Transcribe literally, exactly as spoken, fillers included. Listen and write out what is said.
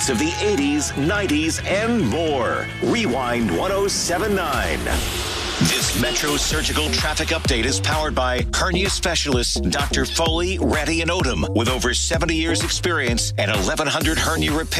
hits of the eighties, nineties, and more. Rewind ten seventy-nine. This Metro Surgical Traffic Update is powered by hernia specialist Doctor Foley, Ratty, and Odom with over seventy years experience and eleven hundred hernia repair